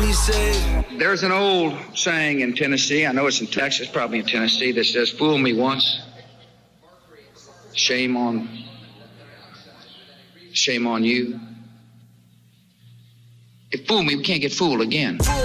he said. There's an old saying in Tennessee, I know it's in Texas, probably in Tennessee, that says, fool me once, shame on you. If fool me, we can't get fooled again.